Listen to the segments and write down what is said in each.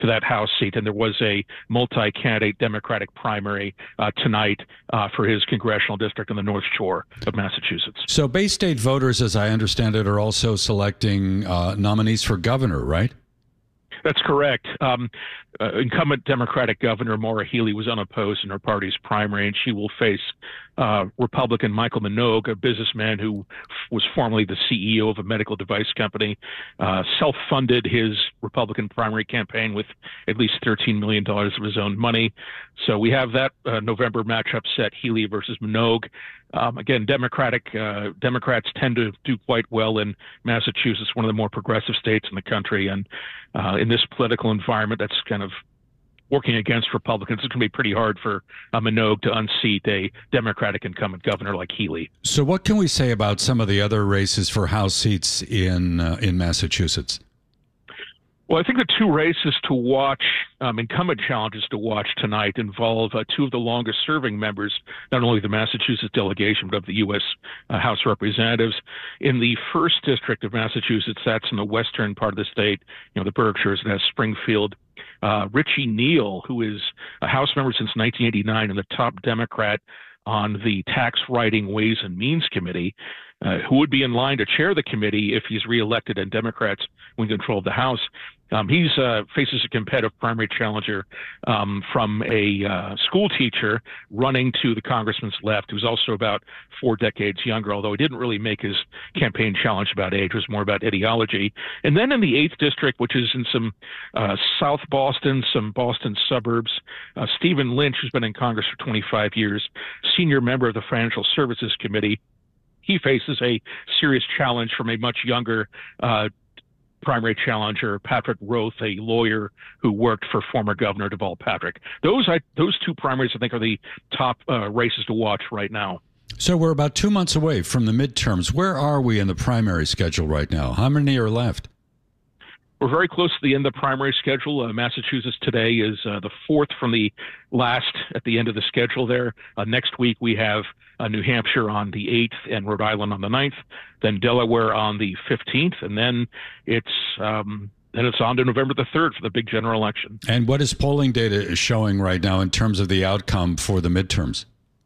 to that House seat. And there was a multi-candidate Democratic primary tonight for his congressional district in the North Shore of Massachusetts. So Bay State voters, as I understand it, are also selecting nominees for governor, right? That's correct. Incumbent Democratic Governor Maura Healey was unopposed in her party's primary, and she will face Republican Michael Minogue, a businessman who was formerly the CEO of a medical device company, self-funded his Republican primary campaign with at least $13 million of his own money. So we have that November matchup set, Healey versus Minogue. Again, Democrats tend to do quite well in Massachusetts, one of the more progressive states in the country. And in this political environment that's kind of working against Republicans, it's going to be pretty hard for Minogue to unseat a Democratic incumbent governor like Healey. So what can we say about some of the other races for House seats in Massachusetts? Well, I think the two races to watch, incumbent challenges to watch tonight, involve two of the longest-serving members, not only of the Massachusetts delegation, but of the U.S. House of Representatives. In the 1st District of Massachusetts, that's in the western part of the state, the Berkshires, and that's Springfield. Richie Neal, who is a House member since 1989 and the top Democrat on the Tax Writing Ways and Means Committee, who would be in line to chair the committee if he's reelected and Democrats win control of the House. He faces a competitive primary challenger from a school teacher running to the congressman's left, who's also about 4 decades younger, although he didn't really make his campaign challenge about age. It was more about ideology. And then in the 8th District, which is in some South Boston, some Boston suburbs, Stephen Lynch, who's been in Congress for 25 years, senior member of the Financial Services Committee, he faces a serious challenge from a much younger primary challenger, Patrick Roth, a lawyer who worked for former Governor Deval Patrick. Those two primaries, I think, are the top races to watch right now. So we're about 2 months away from the midterms. Where are we in the primary schedule right now? How many are left? We're very close to the end of the primary schedule. Massachusetts today is the 4th from the last at the end of the schedule there. Next week we have New Hampshire on the 8th and Rhode Island on the 9th, then Delaware on the 15th, and then it's on to November the 3rd for the big general election. And what is polling data showing right now in terms of the outcome for the midterms?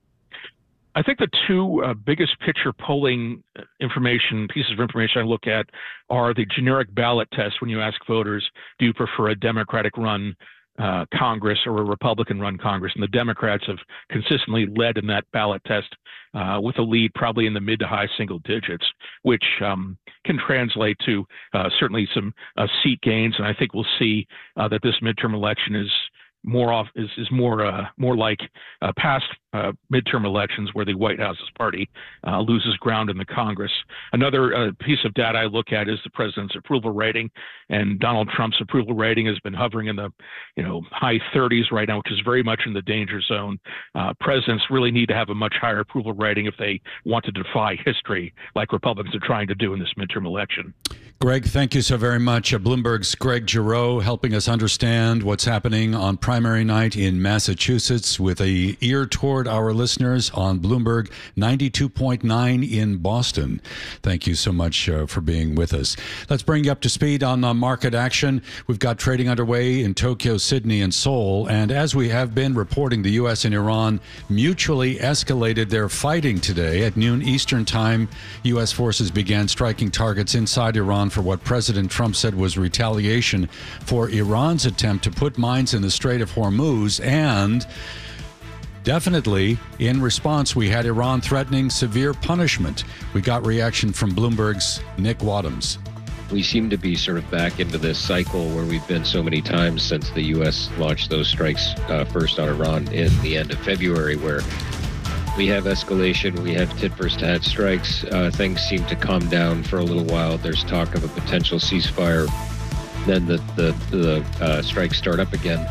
I think the two biggest picture polling pieces of information I look at are the generic ballot test when you ask voters, do you prefer a Democratic-run Congress or a Republican-run Congress? And the Democrats have consistently led in that ballot test with a lead probably in the mid to high single digits, which can translate to certainly some seat gains. And I think we'll see that this midterm election is more like past midterm elections where the White House's party loses ground in the Congress. Another piece of data I look at is the president's approval rating, and Donald Trump's approval rating has been hovering in the high 30s right now, which is very much in the danger zone. Presidents really need to have a much higher approval rating if they want to defy history, like Republicans are trying to do in this midterm election. Greg, thank you so very much. Bloomberg's Greg Giroux helping us understand what's happening on primary night in Massachusetts with an ear toward our listeners on Bloomberg 92.9 in Boston. Thank you so much for being with us. Let's bring you up to speed on market action. We've got trading underway in Tokyo, Sydney, and Seoul. And as we have been reporting, the U.S. and Iran mutually escalated their fighting today. At noon Eastern time, U.S. forces began striking targets inside Iran for what President Trump said was retaliation for Iran's attempt to put mines in the Strait of Hormuz. And definitely, in response, we had Iran threatening severe punishment. We got reaction from Bloomberg's Nick Wadhams. We seem to be sort of back into this cycle where we've been so many times since the U.S. launched those strikes first on Iran in the end of February, where we have escalation, we have tit-for-tat strikes. Things seem to calm down for a little while. There's talk of a potential ceasefire. Then the strikes start up again.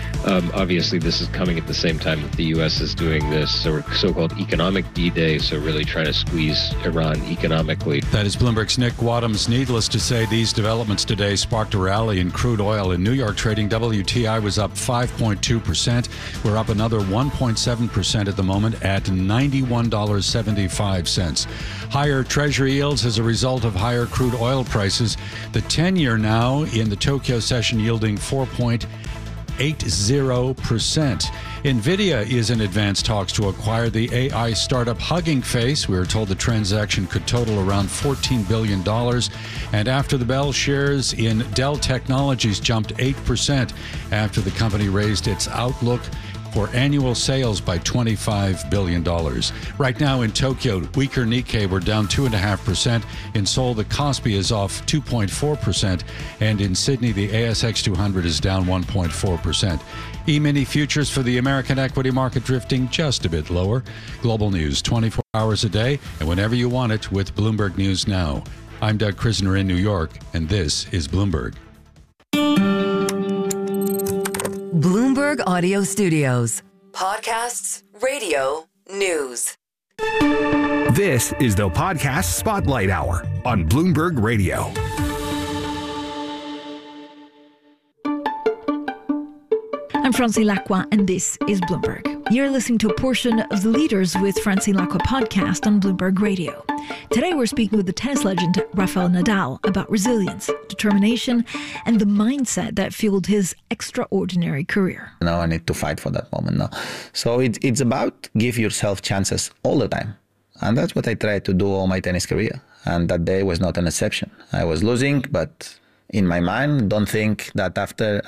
Obviously, this is coming at the same time that the U.S. is doing this so-called economic D-Day, so really trying to squeeze Iran economically. That is Bloomberg's Nick Wadhams. Needless to say, these developments today sparked a rally in crude oil. In New York trading, WTI was up 5.2%. We're up another 1.7% at the moment at $91.75. Higher Treasury yields as a result of higher crude oil prices. The 10-year now in the Tokyo session yielding 4.80%. NVIDIA is in advanced talks to acquire the AI startup Hugging Face. We are told the transaction could total around $14 billion. And after the bell, shares in Dell Technologies jumped 8% after the company raised its outlook for annual sales by $25 billion. Right now in Tokyo, weaker Nikkei, we're down 2.5%. In Seoul, the Kospi is off 2.4%. And in Sydney, the ASX 200 is down 1.4%. E-mini futures for the American equity market drifting just a bit lower. Global news 24 hours a day and whenever you want it with Bloomberg News Now. I'm Doug Krisner in New York, and this is Bloomberg. Bloomberg Audio Studios. Podcasts, radio, news. This is the Podcast Spotlight Hour on Bloomberg Radio. I'm Francine Lacqua, and this is Bloomberg. You're listening to a portion of the Leaders with Francine Lacqua podcast on Bloomberg Radio. Today we're speaking with the tennis legend Rafael Nadal about resilience, determination, and the mindset that fueled his extraordinary career. Now I need to fight for that moment now. So it's about give yourself chances all the time. And that's what I tried to do all my tennis career. And that day was not an exception. I was losing, but in my mind, don't think that after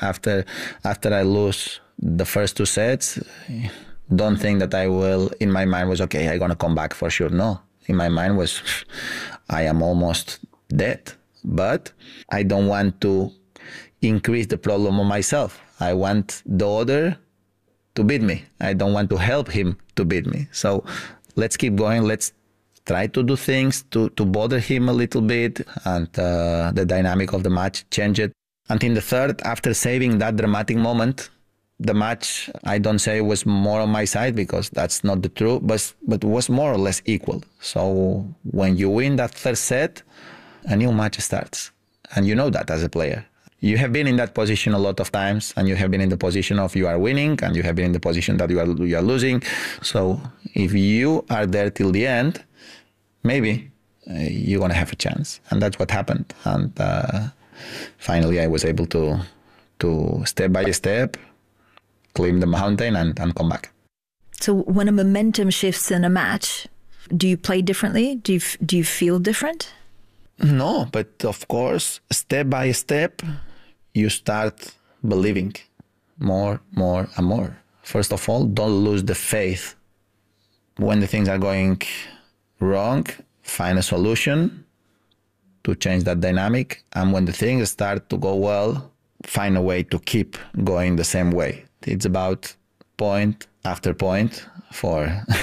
I lose the first two sets, don't think that I will, in my mind was, okay, I'm going to come back for sure. No, in my mind was, I am almost dead. But I don't want to increase the problem on myself. I want the other to beat me. I don't want to help him to beat me. So let's keep going. Let's try to do things to bother him a little bit, and the dynamic of the match changed. And in the third, after saving that dramatic moment, the match, I don't say was more on my side because that's not the truth, but was more or less equal. So when you win that third set, a new match starts. And you know that as a player. You have been in that position a lot of times, and you have been in the position of you are winning, and you have been in the position that you are losing. So if you are there till the end, maybe you're going to have a chance. And that's what happened. And finally, I was able to step by step, climb the mountain and come back. So when a momentum shifts in a match, do you play differently? Do you feel different? No, but of course, step by step, you start believing more and more. First of all, don't lose the faith. When the things are going wrong, find a solution to change that dynamic. And when the things start to go well, find a way to keep going the same way. It's about point after point for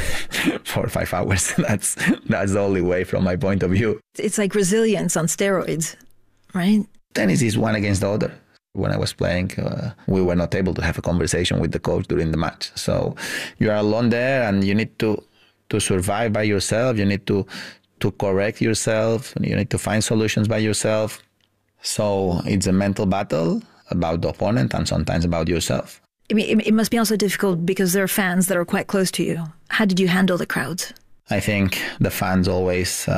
4 or 5 hours. That's the only way from my point of view. It's like resilience on steroids, right? Tennis is one against the other. When I was playing, we were not able to have a conversation with the coach during the match. So you are alone there, and you need to survive by yourself. You need to correct yourself. You need to find solutions by yourself. So it's a mental battle about the opponent and sometimes about yourself. I mean, it must be also difficult because there are fans that are quite close to you. How did you handle the crowds? I think the fans always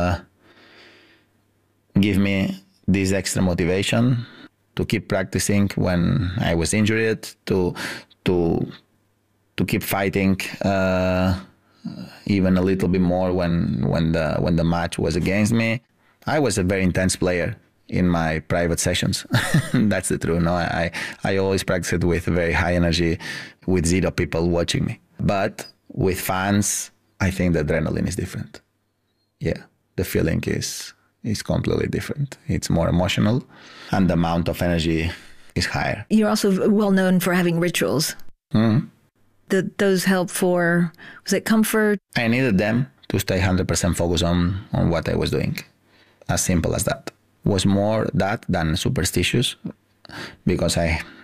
give me this extra motivation to keep practicing when I was injured, to keep fighting even a little bit more when the match was against me. I was a very intense player in my private sessions. That's the truth. No, I always practiced with very high energy, with 0 people watching me. But with fans, I think the adrenaline is different. Yeah, the feeling is completely different. It's more emotional, and the amount of energy is higher. You're also well known for having rituals. Mm-hmm. Those help for, was it comfort? I needed them to stay 100% focused on what I was doing. As simple as that. Was more that than superstitious, because I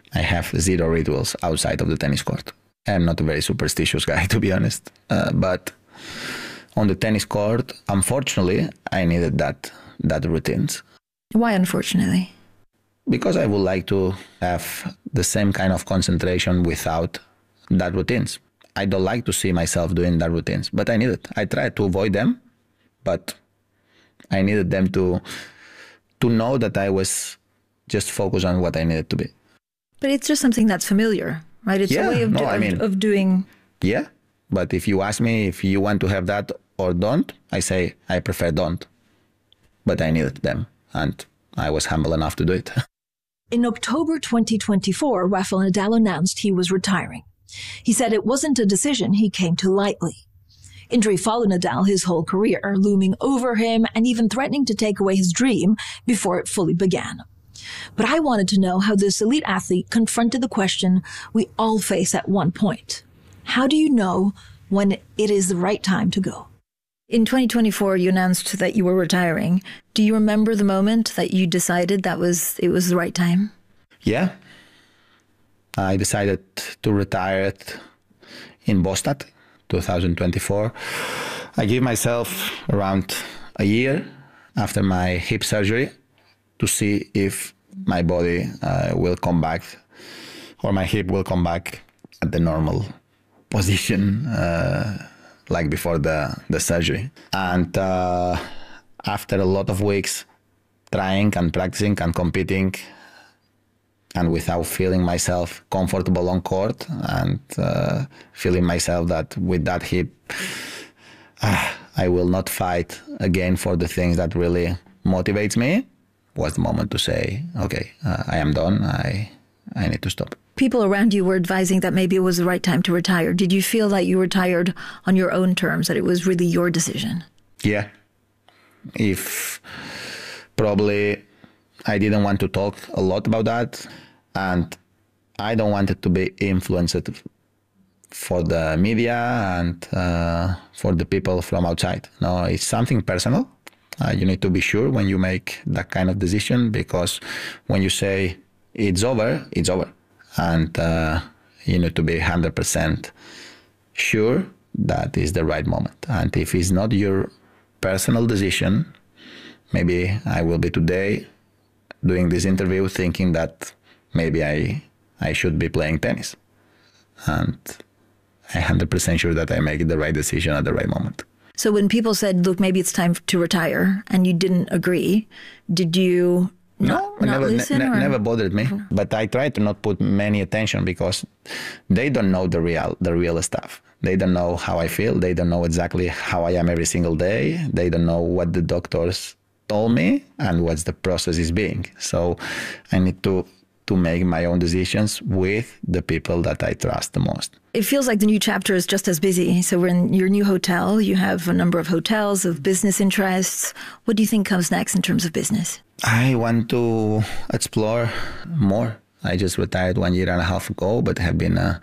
I have zero rituals outside of the tennis court. I'm not a very superstitious guy, to be honest. But on the tennis court, unfortunately, I needed that routines. Why, unfortunately? Because I would like to have the same kind of concentration without that routines. I don't like to see myself doing that routines, but I need it. I try to avoid them, but I needed them to know that I was just focused on what I needed to be. But it's just something that's familiar, right? It's a way of doing... Yeah, but if you ask me if you want to have that or don't, I say I prefer don't. But I needed them, and I was humble enough to do it. In October 2024, Rafael Nadal announced he was retiring. He said it wasn't a decision he came to lightly. Injury followed Nadal his whole career, looming over him and even threatening to take away his dream before it fully began. But I wanted to know how this elite athlete confronted the question we all face at one point. How do you know when it is the right time to go? In 2024, you announced that you were retiring. Do you remember the moment that you decided it was the right time? Yeah. I decided to retire in Boston, 2024. I gave myself around a year after my hip surgery to see if my body will come back, or my hip will come back at the normal position like before the surgery. And after a lot of weeks trying and practicing and competing, and without feeling myself comfortable on court, and feeling myself that with that hip, I will not fight again for the things that really motivates me, was the moment to say, okay, I am done. I need to stop. People around you were advising that maybe it was the right time to retire. Did you feel that you retired on your own terms, that it was really your decision? Yeah. If probably I didn't want to talk a lot about that, and I don't want it to be influenced for the media and for the people from outside. No, it's something personal. You need to be sure when you make that kind of decision, because when you say it's over, it's over. And you need to be 100% sure that is the right moment. And if it's not your personal decision, maybe I will be today doing this interview thinking that maybe I should be playing tennis. And I'm 100% sure that I make the right decision at the right moment. So when people said, look, maybe it's time to retire, and you didn't agree, did you not listen? Never bothered me. But I try to not put many attention, because they don't know the real stuff. They don't know how I feel. They don't know exactly how I am every single day. They don't know what the doctors told me and what the process is being. So I need to make my own decisions with the people that I trust the most. It feels like the new chapter is just as busy. So we're in your new hotel. You have a number of hotels, of business interests. What do you think comes next in terms of business? I want to explore more. I just retired 1.5 years ago, but have been a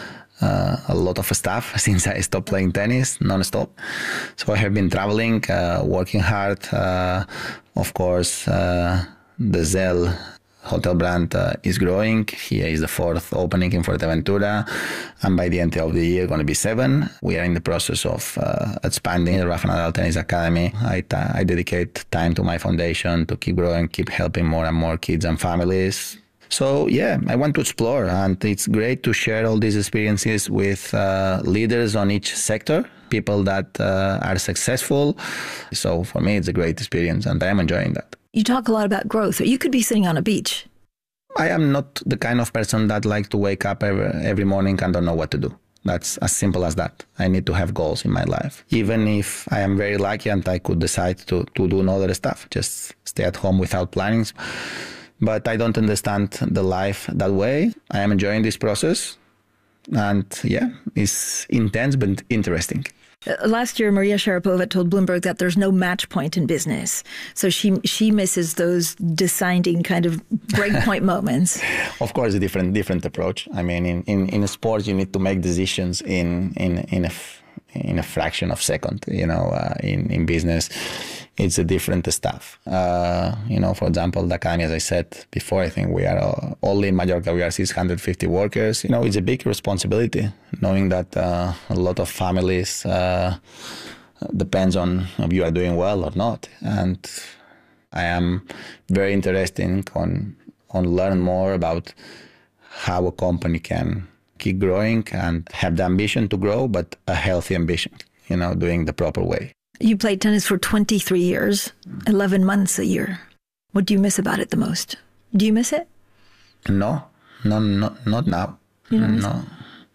lot of stuff since I stopped playing tennis non-stop. So I have been traveling, working hard. Of course, the Zell hotel brand is growing. Here is the 4th opening in Fuerteventura, and by the end of the year, going to be 7. We are in the process of expanding the Rafa Nadal Tennis Academy. I dedicate time to my foundation to keep growing, keep helping more and more kids and families. So yeah, I want to explore, and it's great to share all these experiences with leaders on each sector, people that are successful. So for me, it's a great experience, and I am enjoying that. You talk a lot about growth. You could be sitting on a beach. I am not the kind of person that likes to wake up every morning and don't know what to do. That's as simple as that. I need to have goals in my life. Even if I am very lucky and I could decide to do other stuff, just stay at home without plannings. But I don't understand the life that way. I am enjoying this process. And yeah, it's intense but interesting. Last year, Maria Sharapova told Bloomberg that there's no match point in business. So she misses those deciding kind of breakpoint moments. Of course, a different approach. I mean, in a sport, you need to make decisions in in a fraction of a second. In business, it's a different stuff. For example, the academy, as I said before, I think we are only in Mallorca, we are 650 workers. It's a big responsibility, knowing that a lot of families depends on if you are doing well or not. And I am very interested on learn more about how a company can keep growing and have the ambition to grow, but a healthy ambition, doing the proper way. You played tennis for 23 years, 11 months a year. What do you miss about it the most? Do you miss it? No, not now. No.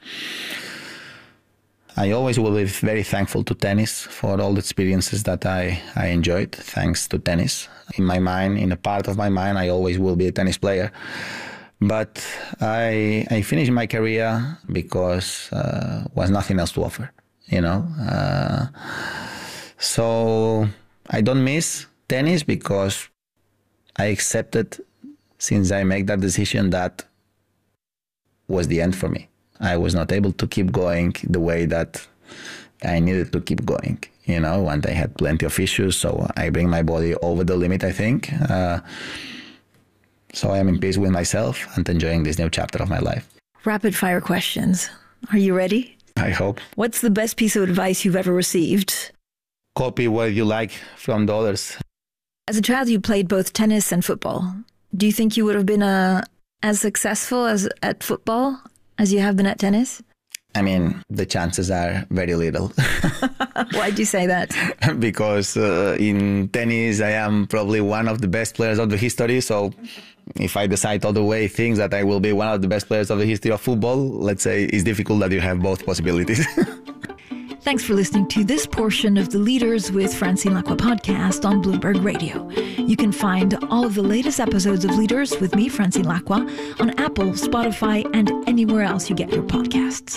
I always will be very thankful to tennis for all the experiences that I enjoyed thanks to tennis. In my mind, in a part of my mind, I always will be a tennis player. But I finished my career because was nothing else to offer, So I don't miss tennis because I accepted, since I made that decision, that was the end for me. I was not able to keep going the way that I needed to keep going, and I had plenty of issues. So I bring my body over the limit, I think. So I am in peace with myself and enjoying this new chapter of my life. Rapid fire questions. Are you ready? I hope. What's the best piece of advice you've ever received? Copy what you like from the others. As a child, you played both tennis and football. Do you think you would have been as successful at football as you have been at tennis? I mean, the chances are very little. Why'd you say that? Because in tennis, I am probably one of the best players of the history. So if I decide all the way things that I will be one of the best players of the history of football, let's say it's difficult that you have both possibilities. Thanks for listening to this portion of the Leaders with Francine Lacqua podcast on Bloomberg Radio. You can find all of the latest episodes of Leaders with me, Francine Lacqua, on Apple, Spotify, and anywhere else you get your podcasts.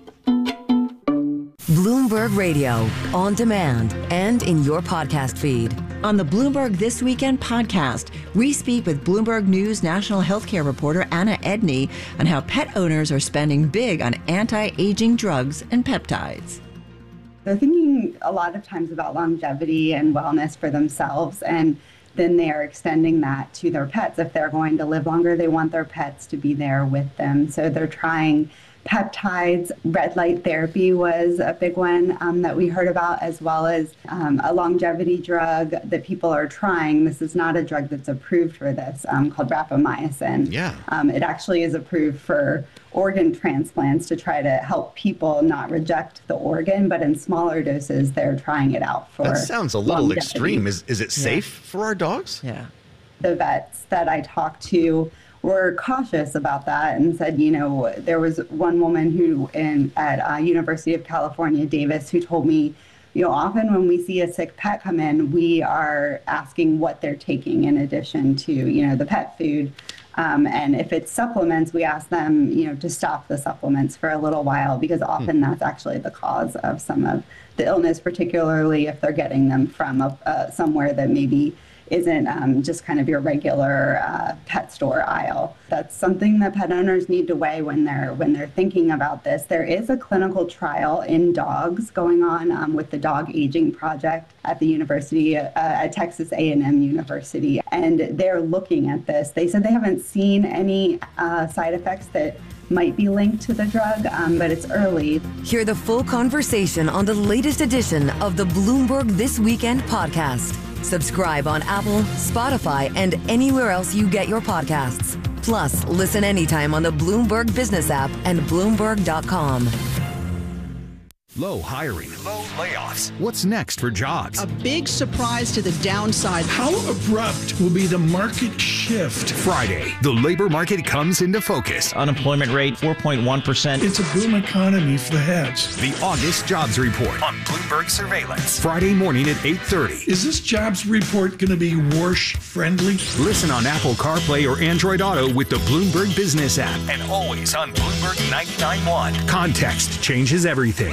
Bloomberg Radio, on demand and in your podcast feed. On the Bloomberg This Weekend podcast, we speak with Bloomberg News national healthcare reporter Anna Edney on how pet owners are spending big on anti-aging drugs and peptides. They're thinking a lot of times about longevity and wellness for themselves, and then they are extending that to their pets. If they're going to live longer, they want their pets to be there with them. So they're trying peptides. Red light therapy was a big one that we heard about, as well as a longevity drug that people are trying. This is not a drug that's approved for this, called rapamycin. Yeah. It actually is approved for organ transplants to try to help people not reject the organ, but in smaller doses, they're trying it out for That sounds a little longevity. extreme. Is it safe for our dogs? Yeah. The vets that I talked to were cautious about that and said, there was one woman who at University of California, Davis, who told me, often when we see a sick pet come in, we are asking what they're taking in addition to, the pet food. And if it's supplements, we ask them, to stop the supplements for a little while, because often that's actually the cause of some of the illness, particularly if they're getting them from somewhere that maybe isn't just kind of your regular pet store aisle. That's something that pet owners need to weigh when they're thinking about this. There is a clinical trial in dogs going on with the Dog Aging Project at the university, at Texas A&M University, and they're looking at this. They said they haven't seen any side effects that might be linked to the drug, but it's early. Hear the full conversation on the latest edition of the Bloomberg This Weekend podcast. Subscribe on Apple, Spotify, and anywhere else you get your podcasts. Plus, listen anytime on the Bloomberg Business app and Bloomberg.com. Low hiring, low layoffs. What's next for jobs? A big surprise to the downside. How abrupt will be the market shift? Friday, the labor market comes into focus. Unemployment rate 4.1%. It's a boom economy for the heads. The August Jobs Report on Bloomberg Surveillance. Friday morning at 8:30. Is this jobs report going to be Warsh friendly? Listen on Apple CarPlay or Android Auto with the Bloomberg Business app, and always on Bloomberg 99.1. Context changes everything.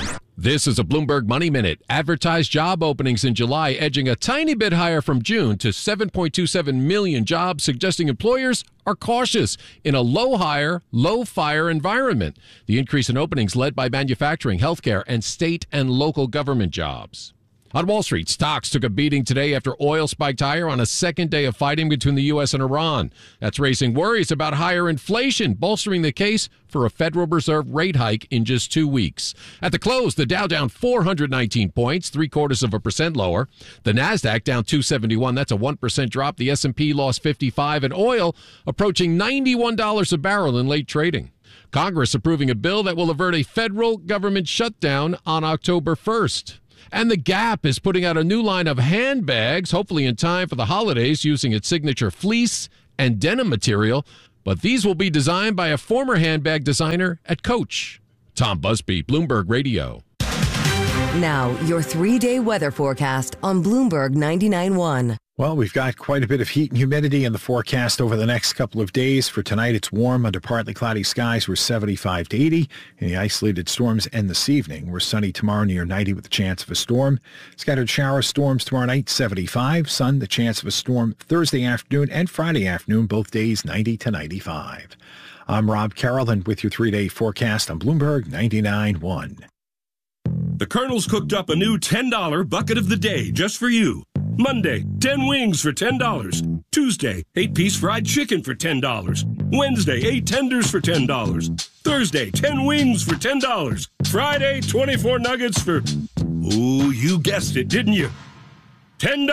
This is a Bloomberg Money Minute. Advertised job openings in July edging a tiny bit higher from June to 7.27 million jobs, suggesting employers are cautious in a low-hire, low-fire environment. The increase in openings led by manufacturing, healthcare, and state and local government jobs. On Wall Street, stocks took a beating today after oil spiked higher on a second day of fighting between the U.S. and Iran. That's raising worries about higher inflation, bolstering the case for a Federal Reserve rate hike in just 2 weeks. At the close, the Dow down 419 points, 0.75% lower. The Nasdaq down 271. That's a 1% drop. The S&P lost 55, and oil approaching $91 a barrel in late trading. Congress approving a bill that will avert a federal government shutdown on October 1st. And The Gap is putting out a new line of handbags, hopefully in time for the holidays, using its signature fleece and denim material. But these will be designed by a former handbag designer at Coach. Tom Busby, Bloomberg Radio. Now, your 3-day weather forecast on Bloomberg 99.1. Well, we've got quite a bit of heat and humidity in the forecast over the next couple of days. For tonight, it's warm under partly cloudy skies. We're 75 to 80. And the isolated storms end this evening. We're sunny tomorrow near 90 with a chance of a storm. Scattered shower storms tomorrow night, 75. Sun, the chance of a storm Thursday afternoon and Friday afternoon, both days 90 to 95. I'm Rob Carroll, and with your 3-day forecast on Bloomberg 99.1. The Colonel's cooked up a new $10 bucket of the day just for you. Monday, 10 wings for $10. Tuesday, 8-piece fried chicken for $10. Wednesday, 8 tenders for $10. Thursday, 10 wings for $10. Friday, 24 nuggets for... Ooh, you guessed it, didn't you? $10.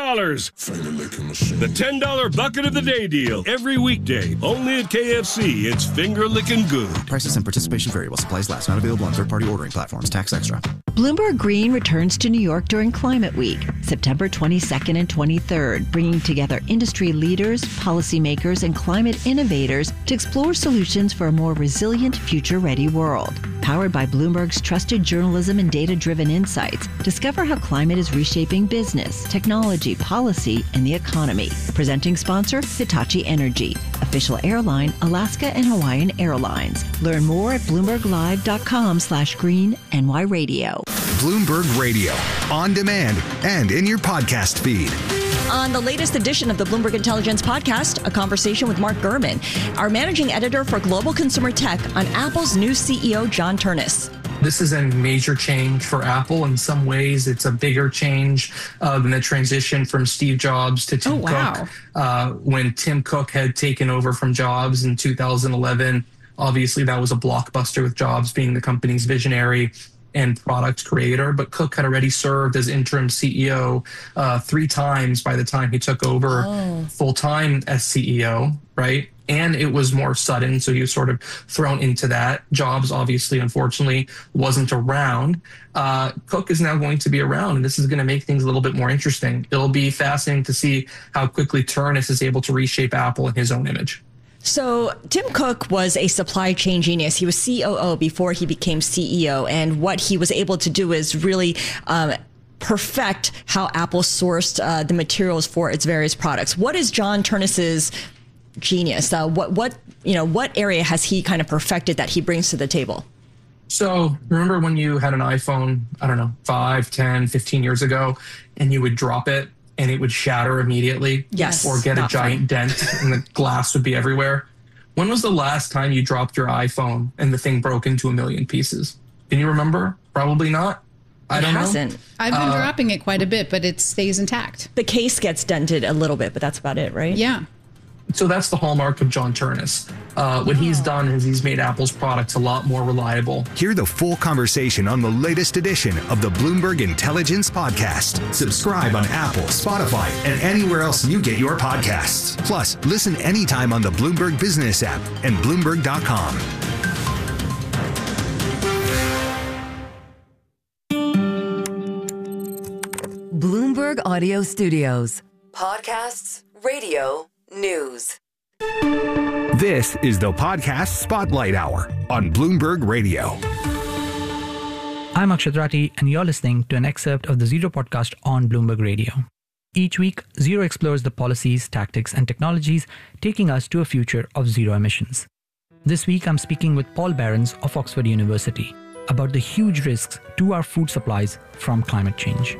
The $10 bucket of the day deal. Every weekday. Only at KFC. It's finger-licking good. Prices and participation vary while supplies last. Not available on third-party ordering platforms. Tax extra. Bloomberg Green returns to New York during Climate Week, September 22nd and 23rd, bringing together industry leaders, policymakers, and climate innovators to explore solutions for a more resilient, future-ready world. Powered by Bloomberg's trusted journalism and data-driven insights, discover how climate is reshaping business, technology, policy, and the economy. Presenting sponsor, Hitachi Energy. Official airline, Alaska and Hawaiian Airlines. Learn more at BloombergLive.com/green-NY-radio. Bloomberg Radio, on demand and in your podcast feed. On the latest edition of the Bloomberg Intelligence Podcast, a conversation with Mark Gurman, our managing editor for Global Consumer Tech, on Apple's new CEO, John Ternus. This is a major change for Apple. In some ways, it's a bigger change than the transition from Steve Jobs to Tim Cook. When Tim Cook had taken over from Jobs in 2011, obviously that was a blockbuster with Jobs being the company's visionary and product creator, but Cook had already served as interim CEO 3 times by the time he took over full-time as CEO, right? And it was more sudden, so he was sort of thrown into that. Jobs, obviously, unfortunately, wasn't around. Cook is now going to be around, and this is going to make things a little bit more interesting. It'll be fascinating to see how quickly Ternus is able to reshape Apple in his own image. So Tim Cook was a supply chain genius. He was COO before he became CEO. And what he was able to do is really perfect how Apple sourced the materials for its various products. What is John Ternus's genius? What area has he kind of perfected that he brings to the table? So remember when you had an iPhone, I don't know, 5, 10, 15 years ago, and you would drop it and it would shatter immediately? Yes. Or get a giant dent and the glass would be everywhere. When was the last time you dropped your iPhone and the thing broke into a million pieces? Can you remember? Probably not. I don't know. I've been dropping it quite a bit, but it stays intact. The case gets dented a little bit, but that's about it, right? Yeah. So that's the hallmark of John Ternus. What he's done is he's made Apple's products a lot more reliable. Hear the full conversation on the latest edition of the Bloomberg Intelligence Podcast. Subscribe on Apple, Spotify, and anywhere else you get your podcasts. Plus, listen anytime on the Bloomberg Business app and Bloomberg.com. Bloomberg Audio Studios. Podcasts, radio, news. This is the Podcast Spotlight Hour on Bloomberg Radio. I'm Akshat Rathi, and you're listening to an excerpt of the Zero podcast on Bloomberg Radio. Each week, Zero explores the policies, tactics, and technologies taking us to a future of zero emissions. This week, I'm speaking with Paul Behrens of Oxford University, about the huge risks to our food supplies from climate change.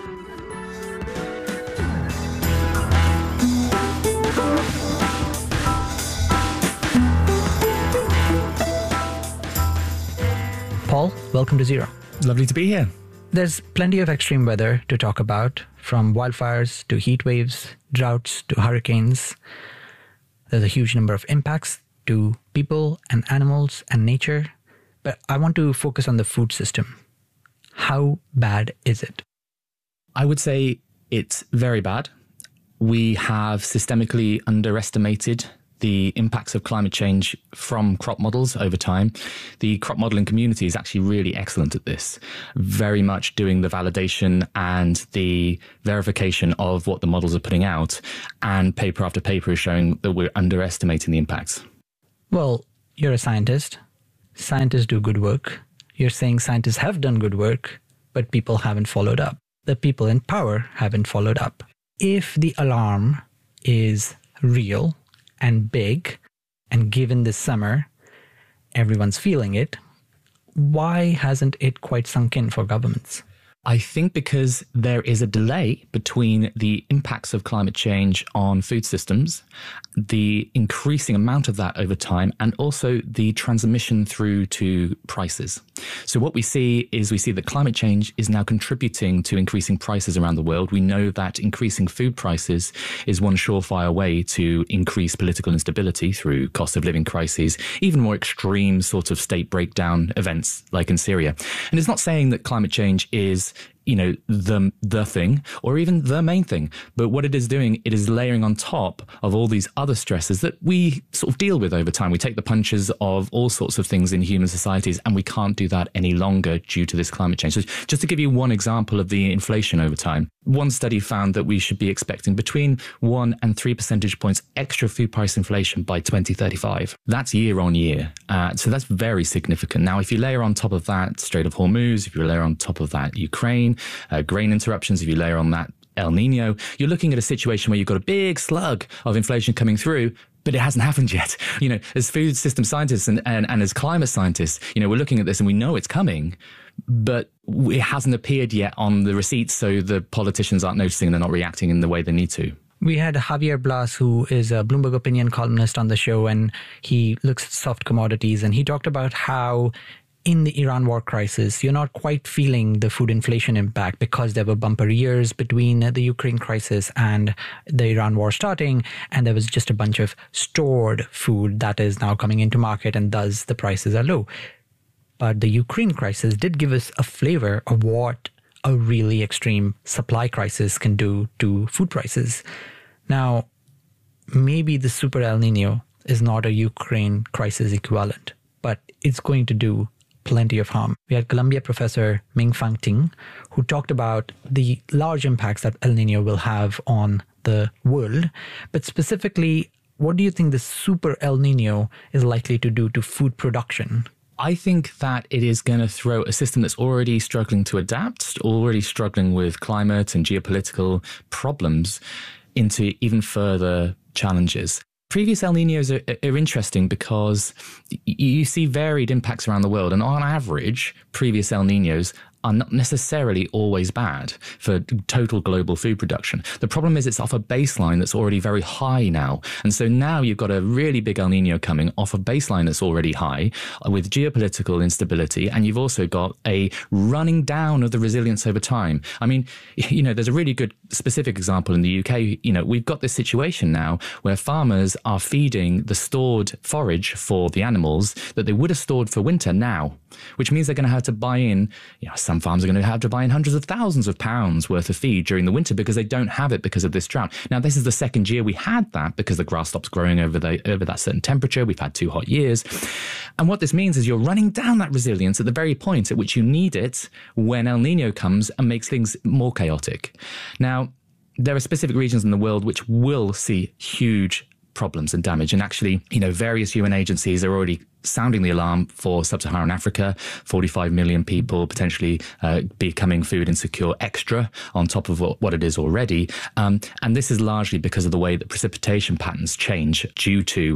Paul, welcome to Zero. Lovely to be here. There's plenty of extreme weather to talk about, from wildfires to heat waves, droughts to hurricanes. There's a huge number of impacts to people and animals and nature. But I want to focus on the food system. How bad is it? I would say it's very bad. We have systemically underestimated the impacts of climate change from crop models over time. The crop modeling community is actually really excellent at this, very much doing the validation and the verification of what the models are putting out. And paper after paper is showing that we're underestimating the impacts. Well, you're a scientist. Scientists do good work. You're saying scientists have done good work, but people haven't followed up. The people in power haven't followed up. If the alarm is real and big, and given this summer, everyone's feeling it, why hasn't it quite sunk in for governments? I think because there is a delay between the impacts of climate change on food systems, the increasing amount of that over time, and also the transmission through to prices. So what we see that climate change is now contributing to increasing prices around the world. We know that increasing food prices is one surefire way to increase political instability through cost of living crises, even more extreme sort of state breakdown events like in Syria. And it's not saying that climate change is the thing or even the main thing. But what it is doing, it is layering on top of all these other stresses that we sort of deal with over time. We take the punches of all sorts of things in human societies, and we can't do that any longer due to this climate change. So just to give you one example of the inflation over time, one study found that we should be expecting between 1 and 3 percentage points extra food price inflation by 2035. That's year on year. So that's very significant. Now, if you layer on top of that Strait of Hormuz, if you layer on top of that Ukraine, grain interruptions, if you layer on that El Nino, you're looking at a situation where you've got a big slug of inflation coming through, but it hasn't happened yet. As food system scientists and as climate scientists, we're looking at this and we know it's coming, but it hasn't appeared yet on the receipts, so the politicians aren't noticing and they're not reacting in the way they need to. We had Javier Blas, who is a Bloomberg opinion columnist, on the show, and he looks at soft commodities, and he talked about how in the Iran war crisis, you're not quite feeling the food inflation impact because there were bumper years between the Ukraine crisis and the Iran war starting, and there was just a bunch of stored food that is now coming into market, and thus the prices are low. But the Ukraine crisis did give us a flavor of what a really extreme supply crisis can do to food prices. Now, maybe the super El Nino is not a Ukraine crisis equivalent, but it's going to do plenty of harm. We had Columbia professor Ming-Fang Ting, who talked about the large impacts that El Nino will have on the world. But specifically, what do you think the super El Nino is likely to do to food production? I think that it is going to throw a system that's already struggling to adapt, already struggling with climate and geopolitical problems, into even further challenges. Previous El Niños are interesting because you see varied impacts around the world. And on average, previous El Niños are not necessarily always bad for total global food production. The problem is it's off a baseline that's already very high now. And so now you've got a really big El Nino coming off a baseline that's already high with geopolitical instability. And you've also got a running down of the resilience over time. I mean, there's a really good specific example in the UK. We've got this situation now where farmers are feeding the stored forage for the animals that they would have stored for winter now, which means they're going to have to buy in, some farms are going to have to buy in hundreds of thousands of pounds worth of feed during the winter because they don't have it because of this drought. Now, this is the second year we had that because the grass stops growing over that certain temperature. We've had 2 hot years. And what this means is you're running down that resilience at the very point at which you need it when El Nino comes and makes things more chaotic. Now, there are specific regions in the world which will see huge problems and damage. And actually, various UN agencies are already sounding the alarm for sub-Saharan Africa, 45 million people potentially becoming food insecure extra on top of what it is already. And this is largely because of the way that precipitation patterns change due to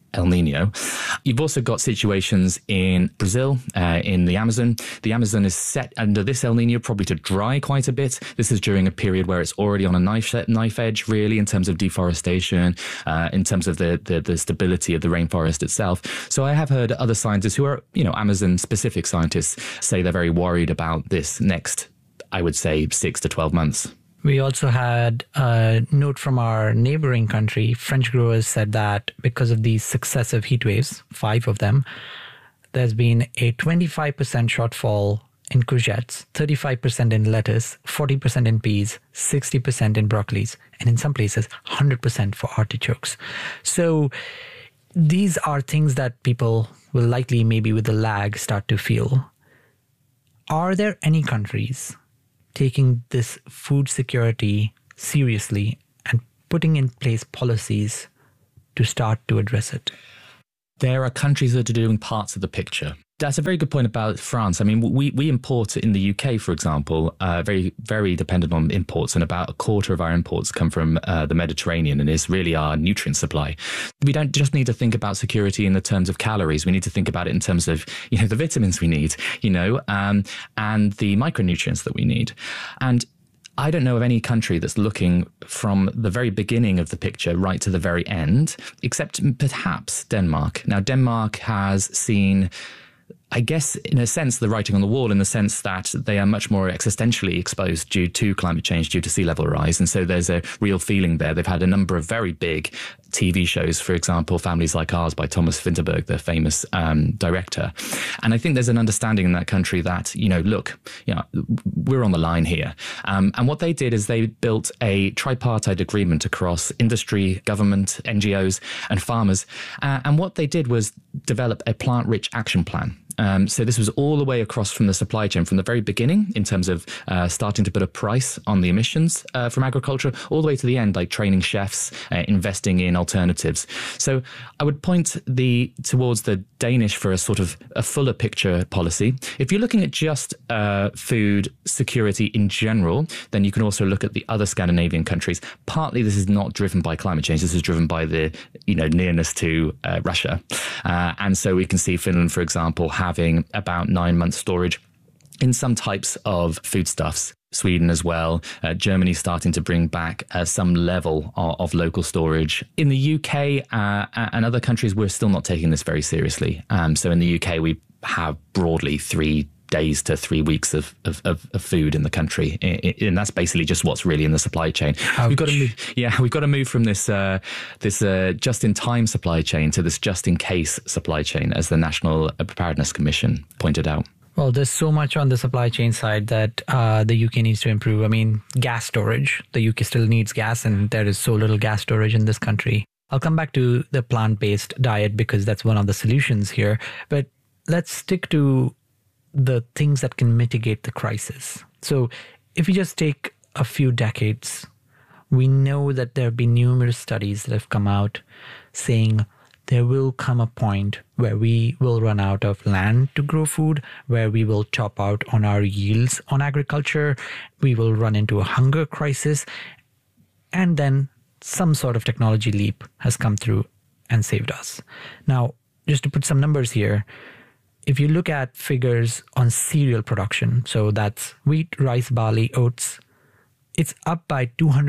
El Nino. You've also got situations in Brazil, in the Amazon. The Amazon is set under this El Nino probably to dry quite a bit. This is during a period where it's already on a knife edge, really, in terms of deforestation, in terms of the stability of the rainforest itself. So I have heard other scientists who are, Amazon-specific scientists say they're very worried about this next, I would say, 6 to 12 months. We also had a note from our neighboring country. French growers said that because of these successive heat waves, 5 of them, there's been a 25% shortfall in courgettes, 35% in lettuce, 40% in peas, 60% in broccolis, and in some places, 100% for artichokes. So these are things that people will likely, maybe with a lag, start to feel. Are there any countries taking this food security seriously and putting in place policies to start to address it? There are countries that are doing parts of the picture. That's a very good point about France. I mean, we import in the UK, for example, very, very dependent on imports, and about a quarter of our imports come from the Mediterranean, and is really our nutrient supply. We don't just need to think about security in the terms of calories. We need to think about it in terms of, the vitamins we need, and the micronutrients that we need. And I don't know of any country that's looking from the very beginning of the picture right to the very end, except perhaps Denmark. Now, Denmark has seen, I guess, in a sense, the writing on the wall, in the sense that they are much more existentially exposed due to climate change, due to sea level rise. And so there's a real feeling there. They've had a number of very big TV shows, for example, Families Like Ours by Thomas Vinterberg, the famous director. And I think there's an understanding in that country that, we're on the line here. And what they did is they built a tripartite agreement across industry, government, NGOs and farmers. And what they did was develop a plant-rich action plan. So this was all the way across from the supply chain, from the very beginning, in terms of starting to put a price on the emissions from agriculture, all the way to the end, like training chefs, investing in alternatives. So I would point towards the Danish for a sort of a fuller picture policy. If you're looking at just food security in general, then you can also look at the other Scandinavian countries. Partly this is not driven by climate change. This is driven by the nearness to Russia. And so we can see Finland, for example, having about 9 months storage in some types of foodstuffs. Sweden as well. Germany starting to bring back some level of local storage. In the UK and other countries, we're still not taking this very seriously. So in the UK, we have broadly 3 days to 3 weeks of food in the country, and that's basically just what's really in the supply chain. Ouch. We've got to move from this just-in-time supply chain to this just-in-case supply chain, as the National Preparedness Commission pointed out. Well, there's so much on the supply chain side that the UK needs to improve. I mean, gas storage. The UK still needs gas, and there is so little gas storage in this country. I'll come back to the plant-based diet because that's one of the solutions here. But let's stick to the things that can mitigate the crisis. So if you just take a few decades, we know that there have been numerous studies that have come out saying there will come a point where we will run out of land to grow food, where we will top out on our yields on agriculture, we will run into a hunger crisis, and then some sort of technology leap has come through and saved us. Now, just to put some numbers here, if you look at figures on cereal production, so that's wheat, rice, barley, oats, it's up by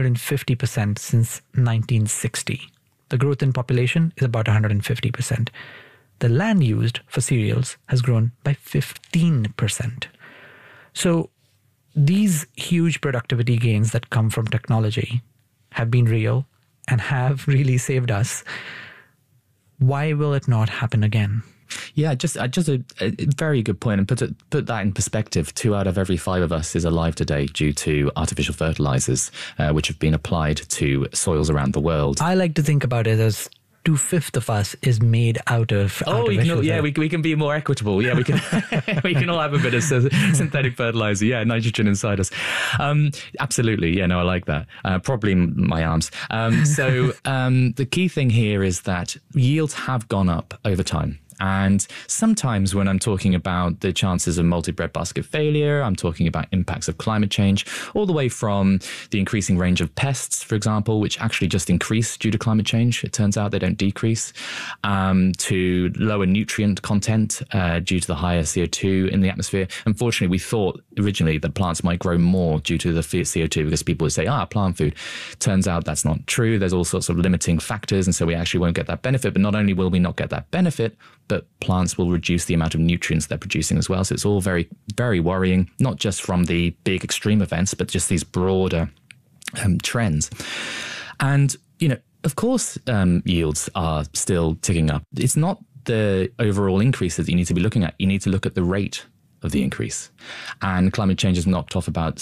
250% since 1960. The growth in population is about 150%. The land used for cereals has grown by 15%. So these huge productivity gains that come from technology have been real and have really saved us. Why will it not happen again? Yeah, just a very good point. And put that in perspective, 2 out of every 5 of us is alive today due to artificial fertilizers, which have been applied to soils around the world. I like to think about it as 2/5 of us is made out of we can be more equitable. Yeah, we can we can all have a bit of synthetic fertilizer. Yeah, nitrogen inside us. Absolutely. Yeah, no, I like that. Probably my arms. The key thing here is that yields have gone up over time. And sometimes when I'm talking about the chances of multi-breadbasket failure, I'm talking about impacts of climate change, all the way from the increasing range of pests, for example, which actually just increase due to climate change. It turns out they don't decrease, to lower nutrient content due to the higher CO2 in the atmosphere. Unfortunately, we thought originally that plants might grow more due to the CO2 because people would say, plant food. Turns out that's not true. There's all sorts of limiting factors, and so we actually won't get that benefit. But not only will we not get that benefit, but plants will reduce the amount of nutrients they're producing as well. So it's all very, very worrying, not just from the big extreme events, but just these broader trends. And, of course, yields are still ticking up. It's not the overall increases that you need to be looking at. You need to look at the rate of the increase. And climate change has knocked off about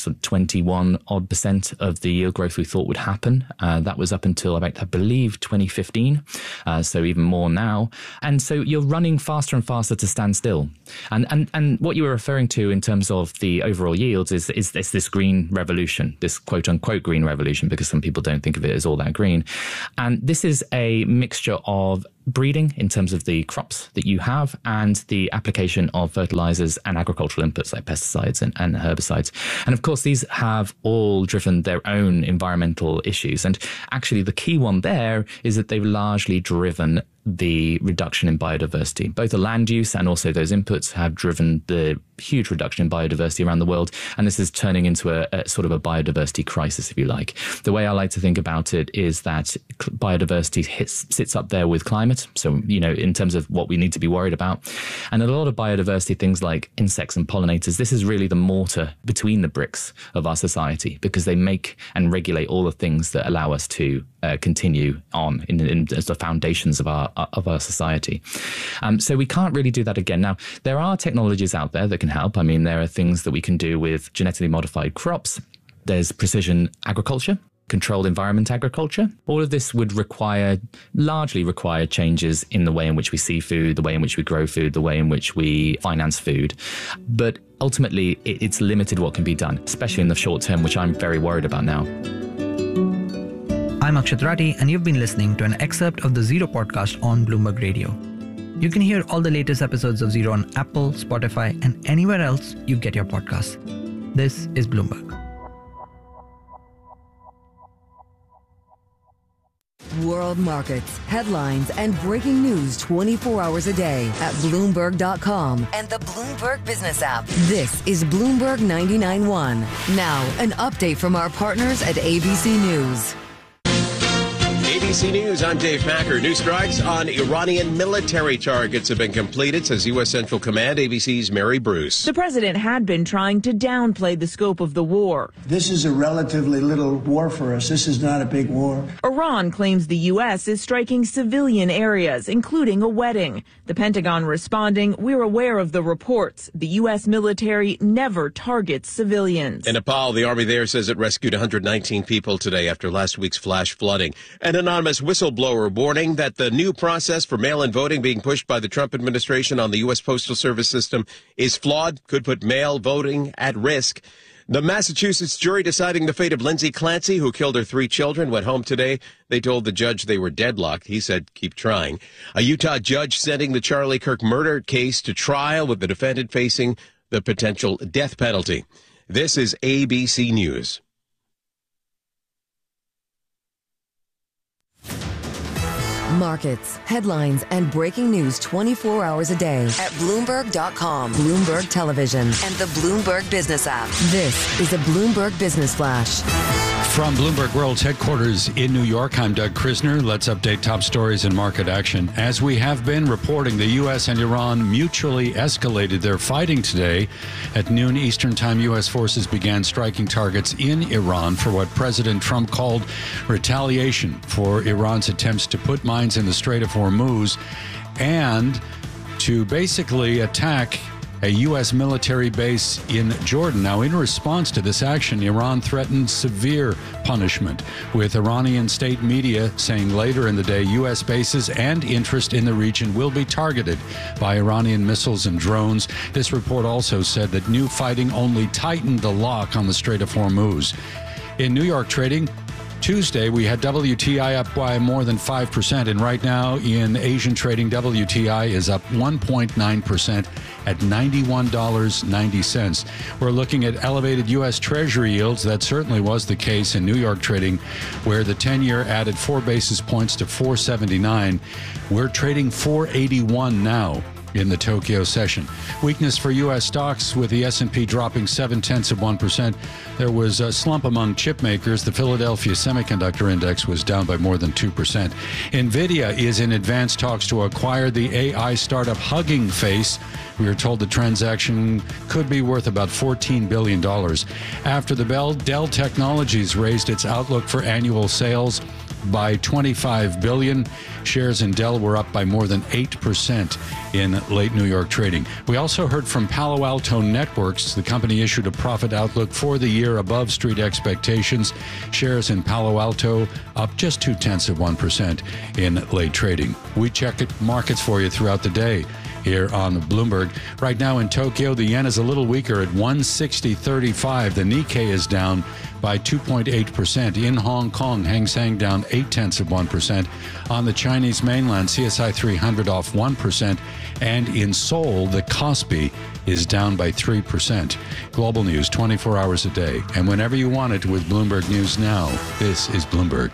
21% of the yield growth we thought would happen. That was up until about, I believe, 2015. So even more now. And so you're running faster and faster to stand still. And what you were referring to in terms of the overall yields is this green revolution, this quote unquote green revolution, because some people don't think of it as all that green. And this is a mixture of breeding in terms of the crops that you have and the application of fertilizers and agricultural inputs like pesticides and herbicides. And of course, these have all driven their own environmental issues. And actually, the key one there is that they've largely driven the reduction in biodiversity. Both the land use and also those inputs have driven the huge reduction in biodiversity around the world. And this is turning into a sort of a biodiversity crisis, if you like. The way I like to think about it is that biodiversity sits up there with climate. So, in terms of what we need to be worried about. And a lot of biodiversity, things like insects and pollinators, this is really the mortar between the bricks of our society, because they make and regulate all the things that allow us to continue on as the foundations of our society. So we can't really do that again. Now, there are technologies out there that can help. I mean, there are things that we can do with genetically modified crops. There's precision agriculture, controlled environment agriculture. All of this would largely require changes in the way in which we see food, the way in which we grow food, the way in which we finance food. But ultimately, it's limited what can be done, especially in the short term, which I'm very worried about now. I'm Akshat Rathi, and you've been listening to an excerpt of the Zero podcast on Bloomberg Radio. You can hear all the latest episodes of Zero on Apple, Spotify, and anywhere else you get your podcasts. This is Bloomberg. World markets, headlines, and breaking news 24 hours a day at Bloomberg.com and the Bloomberg Business app. This is Bloomberg 99.1. Now, an update from our partners at ABC News. ABC News, I'm Dave Packer. New strikes on Iranian military targets have been completed, says U.S. Central Command. ABC's Mary Bruce. The president had been trying to downplay the scope of the war. This is a relatively little war for us. This is not a big war. Iran claims the U.S. is striking civilian areas, including a wedding. The Pentagon responding, we're aware of the reports. The U.S. military never targets civilians. In Nepal, the army there says it rescued 119 people today after last week's flash flooding. An anonymous whistleblower warning that the new process for mail-in voting being pushed by the Trump administration on the U.S. Postal Service system is flawed, could put mail voting at risk. The Massachusetts jury deciding the fate of Lindsay Clancy, who killed her 3 children, went home today. They told the judge they were deadlocked. He said, keep trying. A Utah judge sending the Charlie Kirk murder case to trial with the defendant facing the potential death penalty. This is ABC News. Markets, headlines, and breaking news 24 hours a day at Bloomberg.com, Bloomberg Television, and the Bloomberg Business app. This is a Bloomberg Business Flash. From Bloomberg World's headquarters in New York, I'm Doug Krisner. Let's update top stories and market action. As we have been reporting, the U.S. and Iran mutually escalated their fighting today. At noon Eastern Time, U.S. forces began striking targets in Iran for what President Trump called retaliation for Iran's attempts to put mines in the Strait of Hormuz and to basically attack a U.S. military base in Jordan. Now, in response to this action, Iran threatened severe punishment, with Iranian state media saying later in the day U.S. bases and interest in the region will be targeted by Iranian missiles and drones. This report also said that new fighting only tightened the lock on the Strait of Hormuz. In New York trading, Tuesday, we had WTI up by more than 5%, and right now in Asian trading, WTI is up 1.9% at $91.90. We're looking at elevated U.S. Treasury yields. That certainly was the case in New York trading, where the 10-year added 4 basis points to 479. We're trading 481 now in the Tokyo session. Weakness for U.S. stocks with the S&P dropping 0.7%. There was a slump among chip makers. The Philadelphia Semiconductor Index was down by more than 2%. NVIDIA is in advanced talks to acquire the AI startup Hugging Face. We are told the transaction could be worth about $14 billion. After the bell, Dell Technologies raised its outlook for annual sales by $25 billion. Shares in Dell were up by more than 8% in late New York trading. We also heard from Palo Alto Networks. The company issued a profit outlook for the year above street expectations. Shares in Palo Alto up just 0.2% in late trading. We check markets for you throughout the day here on Bloomberg. Right now in Tokyo, the yen is a little weaker at 160.35. The Nikkei is down by 2.8%. In Hong Kong, Hang Seng down 0.8%. On the Chinese mainland, CSI 300 off 1%. And in Seoul, the Kospi is down by 3%. Global news 24 hours a day. And whenever you want it with Bloomberg News Now, this is Bloomberg.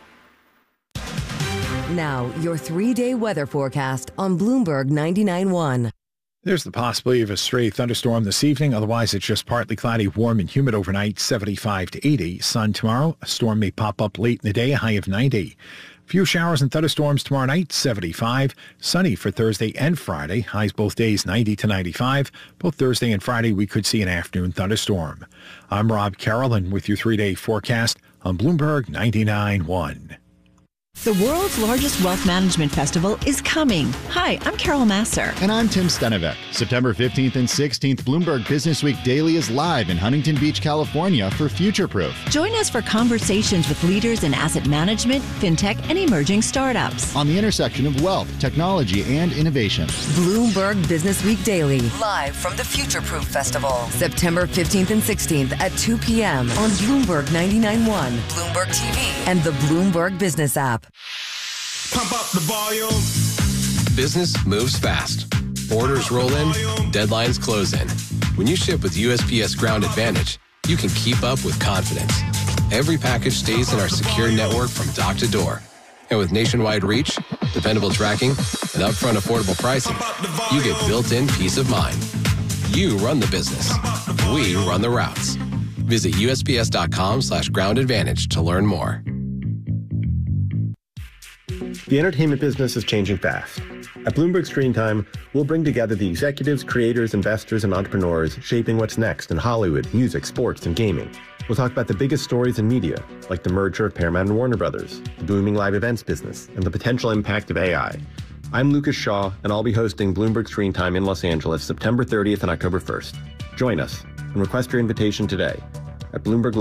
Now, your 3-day weather forecast on Bloomberg 99.1. There's the possibility of a stray thunderstorm this evening. Otherwise, it's just partly cloudy, warm and humid overnight, 75 to 80. Sun tomorrow. A storm may pop up late in the day, a high of 90. Few showers and thunderstorms tomorrow night, 75. Sunny for Thursday and Friday. Highs both days, 90 to 95. Both Thursday and Friday, we could see an afternoon thunderstorm. I'm Rob Carroll, with your 3-day forecast on Bloomberg 99.1. The world's largest wealth management festival is coming. Hi, I'm Carol Masser. And I'm Tim Stenevec. September 15th and 16th, Bloomberg Business Week Daily is live in Huntington Beach, California for Futureproof. Join us for conversations with leaders in asset management, fintech, and emerging startups. On the intersection of wealth, technology, and innovation. Bloomberg Business Week Daily, live from the Futureproof Festival. September 15th and 16th at 2 p.m. on Bloomberg 99.1, Bloomberg TV, and the Bloomberg Business app. Pump up the volume. Business moves fast. Orders roll in, deadlines close in. When you ship with USPS Ground Advantage, you can keep up with confidence. Every package stays in our secure network from dock to door. And with nationwide reach, dependable tracking, and upfront affordable pricing, you get built-in peace of mind. You run the business. We run the routes. Visit USPS.com/Ground Advantage to learn more. The entertainment business is changing fast. At Bloomberg Screen Time, we'll bring together the executives, creators, investors, and entrepreneurs shaping what's next in Hollywood, music, sports, and gaming. We'll talk about the biggest stories in media, like the merger of Paramount and Warner Brothers, the booming live events business, and the potential impact of AI. I'm Lucas Shaw, and I'll be hosting Bloomberg Screen Time in Los Angeles September 30th and October 1st. Join us and request your invitation today at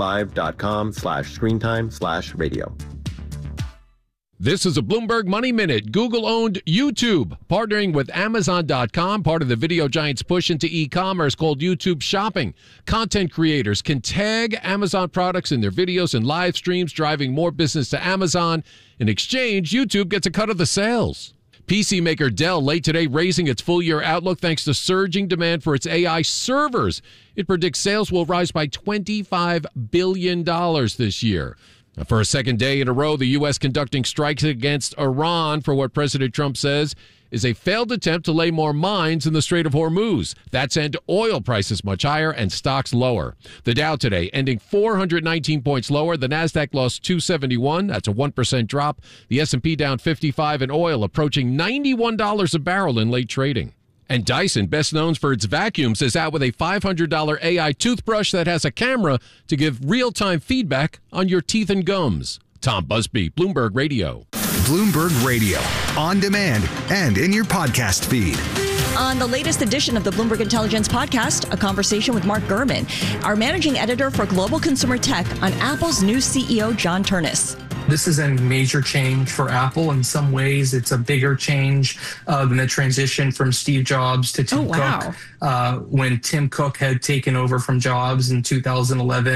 bloomberglive.com/screentime/radio. This is a Bloomberg Money Minute. Google-owned YouTube, partnering with Amazon.com, part of the video giant's push into e-commerce called YouTube Shopping. Content creators can tag Amazon products in their videos and live streams, driving more business to Amazon. In exchange, YouTube gets a cut of the sales. PC maker Dell late today raising its full-year outlook thanks to surging demand for its AI servers. It predicts sales will rise by $25 billion this year. For a second day in a row, the U.S. conducting strikes against Iran for what President Trump says is a failed attempt to lay more mines in the Strait of Hormuz. That sent oil prices much higher and stocks lower. The Dow today ending 419 points lower. The Nasdaq lost 271. That's a 1% drop. The S&P down 55 and oil approaching $91 a barrel in late trading. And Dyson, best known for its vacuums, is out with a $500 AI toothbrush that has a camera to give real-time feedback on your teeth and gums. Tom Busby, Bloomberg Radio. Bloomberg Radio, on demand and in your podcast feed. On the latest edition of the Bloomberg Intelligence Podcast, a conversation with Mark Gurman, our managing editor for Global Consumer Tech, on Apple's new CEO, John Ternus. This is a major change for Apple. In some ways, it's a bigger change than the transition from Steve Jobs to Tim Cook. When Tim Cook had taken over from Jobs in 2011,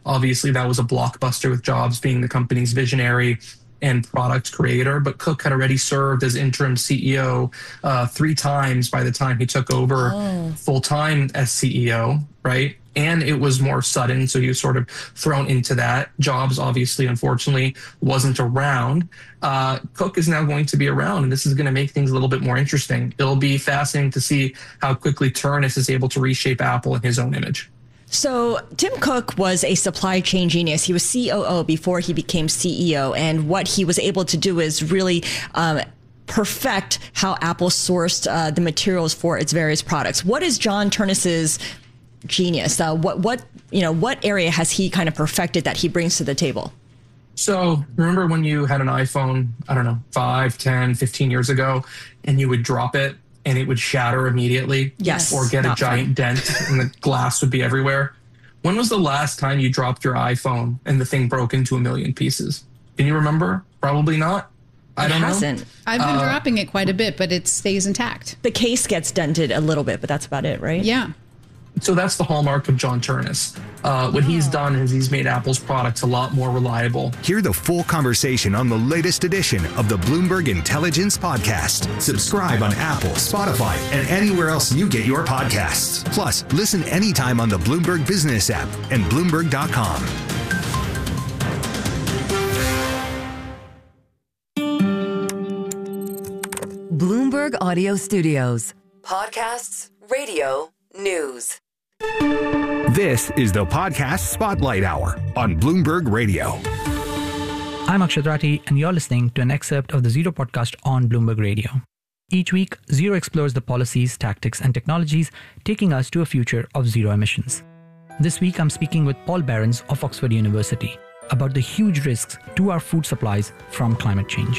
Obviously, that was a blockbuster with Jobs being the company's visionary and product creator, but Cook had already served as interim CEO 3 times by the time he took over full-time as CEO, right? And it was more sudden, so he was sort of thrown into that. Jobs, obviously, unfortunately, wasn't around. Cook is now going to be around, and this is going to make things a little bit more interesting. It'll be fascinating to see how quickly Ternus is able to reshape Apple in his own image. So Tim Cook was a supply chain genius. He was COO before he became CEO. And what he was able to do is really perfect how Apple sourced the materials for its various products. What is John Ternus's genius? What area has he kind of perfected that he brings to the table? So remember when you had an iPhone, I don't know, 5, 10, 15 years ago, and you would drop it and it would shatter immediately? Yes. Or get a giant dent and the glass would be everywhere. When was the last time you dropped your iPhone and the thing broke into a million pieces? Can you remember? Probably not. I don't know. I've been dropping it quite a bit, but it stays intact. The case gets dented a little bit, but that's about it, right? Yeah. So that's the hallmark of John Ternus. What he's done is he's made Apple's products a lot more reliable. Hear the full conversation on the latest edition of the Bloomberg Intelligence Podcast. Subscribe on Apple, Spotify, and anywhere else you get your podcasts. Plus, listen anytime on the Bloomberg Business app and Bloomberg.com. Bloomberg Audio Studios. Podcasts, radio, news. This is the Podcast Spotlight Hour on Bloomberg Radio. I'm Akshat Rathi, and you're listening to an excerpt of the Zero podcast on Bloomberg Radio. Each week, Zero explores the policies, tactics, and technologies taking us to a future of zero emissions. This week, I'm speaking with Paul Behrens of Oxford University about the huge risks to our food supplies from climate change.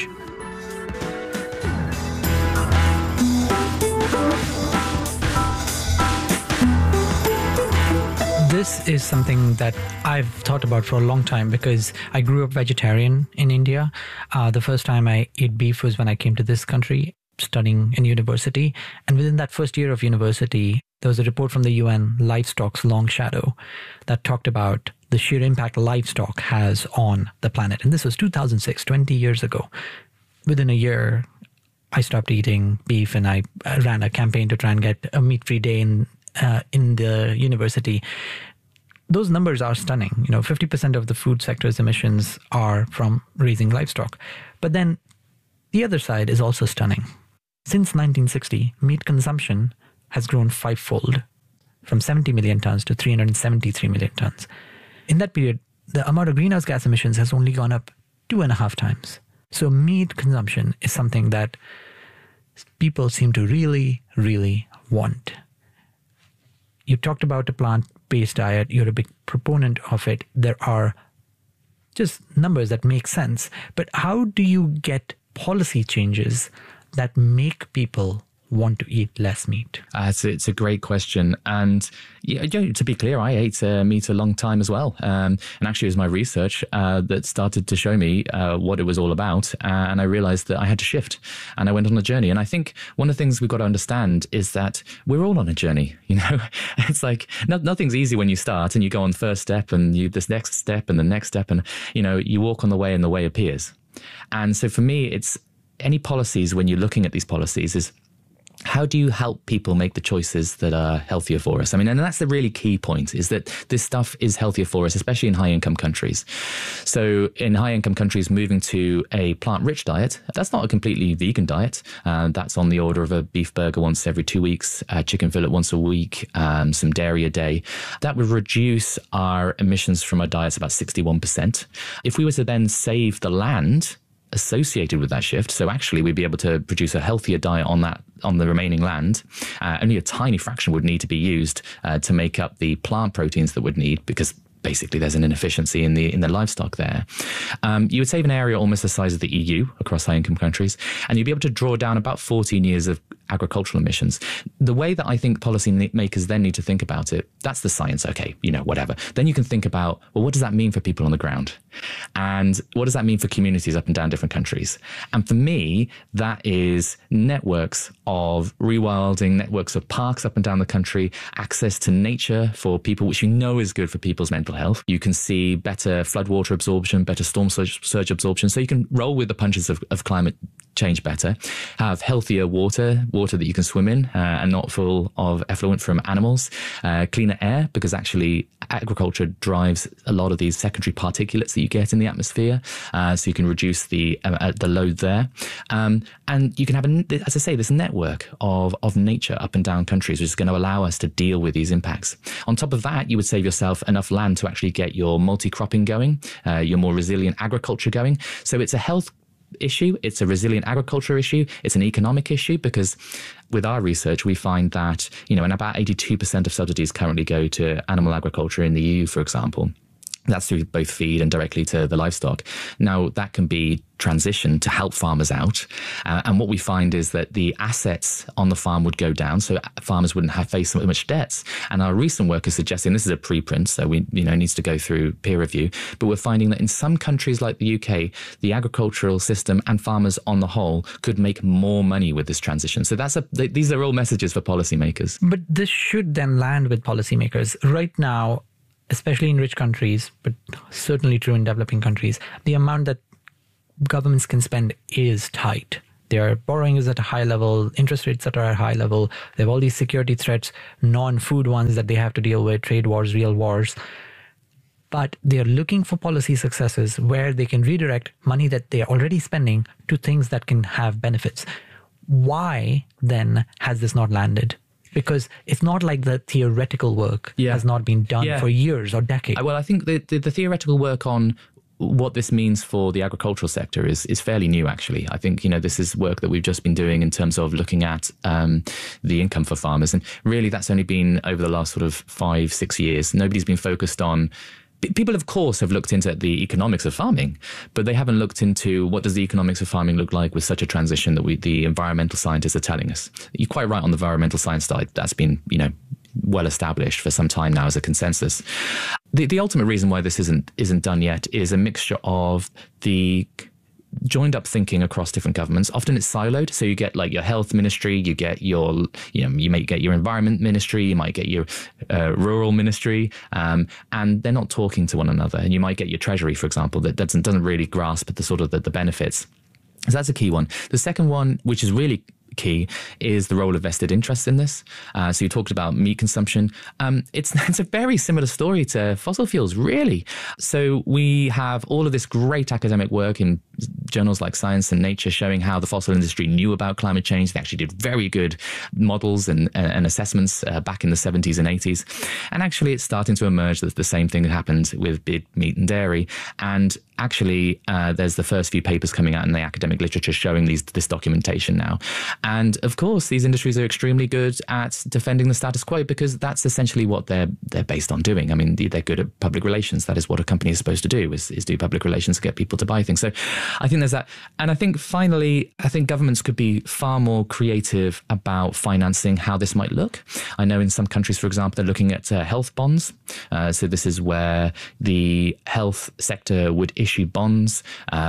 This is something that I've thought about for a long time because I grew up vegetarian in India. The first time I ate beef was when I came to this country studying in university. And within that first year of university, there was a report from the UN, Livestock's Long Shadow, that talked about the sheer impact livestock has on the planet. And this was 2006, 20 years ago. Within a year, I stopped eating beef and I ran a campaign to try and get a meat-free day in the university. Those numbers are stunning. 50% of the food sector's emissions are from raising livestock. But then the other side is also stunning. Since 1960, meat consumption has grown 5-fold, from 70 million tons to 373 million tons. In that period, the amount of greenhouse gas emissions has only gone up 2.5 times. So meat consumption is something that people seem to really, really want. You talked about a plant-based diet. You're a big proponent of it. There are just numbers that make sense. But how do you get policy changes that make people want to eat less meat? It's a great question. And to be clear, I ate meat a long time as well. And actually, it was my research that started to show me what it was all about. And I realized that I had to shift. And I went on a journey. And I think one of the things we've got to understand is that we're all on a journey. It's like nothing's easy when you start and you go on the first step and this next step and the next step. And, you walk on the way and the way appears. And so for me, it's any policies when you're looking at these policies is, how do you help people make the choices that are healthier for us? And that's the really key point, is that this stuff is healthier for us, especially in high-income countries. So in high-income countries, moving to a plant-rich diet, that's not a completely vegan diet. That's on the order of a beef burger once every 2 weeks, chicken fillet once a week, some dairy a day. That would reduce our emissions from our diets about 61%. If we were to then save the land associated with that shift, so actually we'd be able to produce a healthier diet on the remaining land. Only a tiny fraction would need to be used to make up the plant proteins that would need, because basically there's an inefficiency in the livestock there. You would save an area almost the size of the EU across high-income countries, and you'd be able to draw down about 14 years of agricultural emissions. The way that I think policymakers then need to think about it, that's the science, okay, whatever. Then you can think about, well, what does that mean for people on the ground? And what does that mean for communities up and down different countries? And for me, that is networks of rewilding, networks of parks up and down the country, access to nature for people, which is good for people's mental health. You can see better floodwater absorption, better storm surge absorption. So you can roll with the punches of climate change better, have healthier water that you can swim in and not full of effluent from animals, cleaner air, because actually agriculture drives a lot of these secondary particulates that you get in the atmosphere, so you can reduce the load there. And you can have, as I say, this network of nature up and down countries, which is going to allow us to deal with these impacts. On top of that, you would save yourself enough land to actually get your multi-cropping going, your more resilient agriculture going. So it's a health issue, it's a resilient agriculture issue, it's an economic issue, because with our research we find that and about 82% of subsidies currently go to animal agriculture in the EU, for example. That's through both feed and directly to the livestock. Now, that can be transitioned to help farmers out. And what we find is that the assets on the farm would go down, so farmers wouldn't face so much debts. And our recent work is suggesting, this is a preprint, so we needs to go through peer review, but we're finding that in some countries like the UK, the agricultural system and farmers on the whole could make more money with this transition. So these are all messages for policymakers. But this should then land with policymakers. Right now, especially in rich countries, but certainly true in developing countries, the amount that governments can spend is tight. Their borrowing is at a high level, interest rates that are at a high level. They have all these security threats, non-food ones that they have to deal with, trade wars, real wars. But they're looking for policy successes where they can redirect money that they're already spending to things that can have benefits. Why then has this not landed? Because it's not like the theoretical work has not been done for years or decades. Well, I think the theoretical work on what this means for the agricultural sector is fairly new, actually. I think, this is work that we've just been doing in terms of looking at the income for farmers. And really, that's only been over the last sort of 5-6 years. Nobody's been focused on... People, of course, have looked into the economics of farming, but they haven't looked into what does the economics of farming look like with such a transition that the environmental scientists are telling us. You're quite right on the environmental science side. That's been, well established for some time now as a consensus. The ultimate reason why this isn't done yet is a mixture of the joined up thinking across different governments. Often it's siloed. So you get like your health ministry, you get your, you might get your environment ministry, you might get your rural ministry, and they're not talking to one another. And you might get your treasury, for example, that doesn't really grasp the sort of the benefits. So that's a key one. The second one, which is really key, is the role of vested interests in this. So you talked about meat consumption. It's a very similar story to fossil fuels, really. So we have all of this great academic work in journals like Science and Nature showing how the fossil industry knew about climate change. They actually did very good models and assessments back in the 70s and 80s. And actually it's starting to emerge that the same thing happened with big meat and dairy. And actually there's the first few papers coming out in the academic literature showing this documentation now. And of course, these industries are extremely good at defending the status quo because that's essentially what they're based on doing. I mean, they're good at public relations. That is what a company is supposed to do, is do public relations to get people to buy things. So I think there's that. And I think finally, governments could be far more creative about financing how this might look. I know in some countries, for example, they're looking at health bonds. So this is where the health sector would issue bonds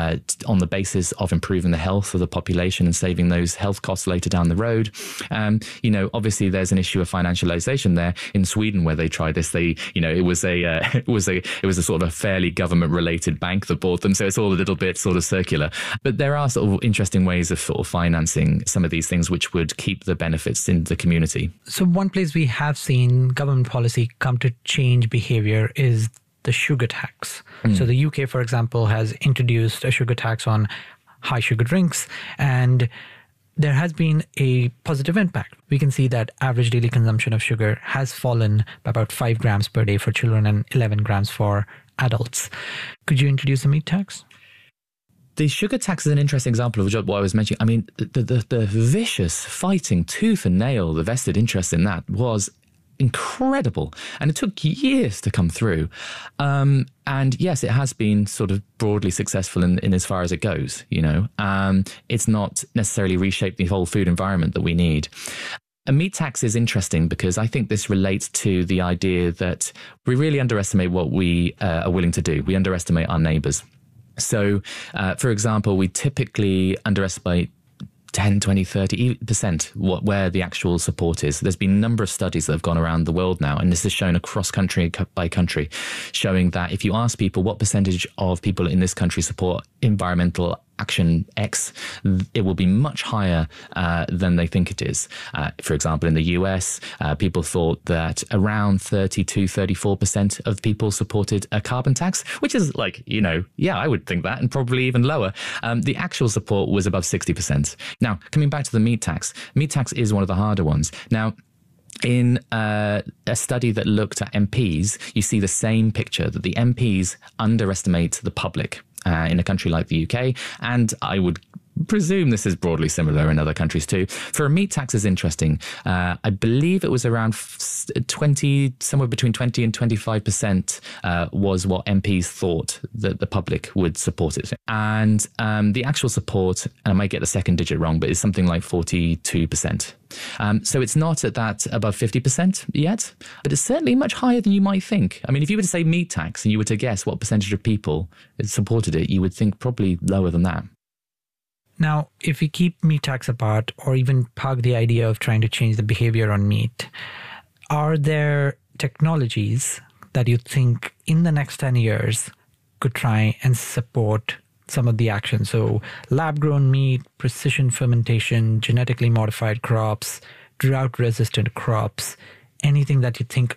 on the basis of improving the health of the population and saving those health costs later down the road. Obviously there's an issue of financialization there. In Sweden, where they tried this, it was a sort of a fairly government related bank that bought them. So it's all a little bit sort of circular. But there are sort of interesting ways of sort of financing some of these things which would keep the benefits in the community. So one place we have seen government policy come to change behavior is the sugar tax. So the UK, for example, has introduced a sugar tax on high sugar drinks, and there has been a positive impact. We can see that average daily consumption of sugar has fallen by about 5 grams per day for children and 11 grams for adults. Could you introduce a meat tax? The sugar tax is an interesting example of what I was mentioning. I mean, the vicious fighting tooth and nail, the vested interest in that was incredible. And it took years to come through. And yes, it has been sort of broadly successful in as far as it goes, you know. It's not necessarily reshaped the whole food environment that we need. A meat tax is interesting because I think this relates to the idea that we really underestimate what we are willing to do. We underestimate our neighbours. So, for example, we typically underestimate 10, 20, 30% where the actual support is. There's been a number of studies that have gone around the world now, and this is shown across country by country, showing that if you ask people what percentage of people in this country support environmental action X, it will be much higher than they think it is. For example, in the US, people thought that around 34% of people supported a carbon tax, which is like, you know, yeah, I would think that, and probably even lower. The actual support was above 60%. Now, coming back to the meat tax is one of the harder ones. Now, in a study that looked at MPs, you see the same picture, that the MPs underestimate the public in a country like the UK, and I would presume this is broadly similar in other countries too. For a meat tax is interesting. I believe it was around 20, somewhere between 20 and 25% was what MPs thought that the public would support it. And the actual support, and I might get the second digit wrong, but it's something like 42%. So it's not at that above 50% yet, but it's certainly much higher than you might think. I mean, if you were to say meat tax and you were to guess what percentage of people supported it, you would think probably lower than that. Now, if we keep meat tax apart or even park the idea of trying to change the behavior on meat, are there technologies that you think in the next 10 years could try and support some of the action? So lab-grown meat, precision fermentation, genetically modified crops, drought-resistant crops, anything that you think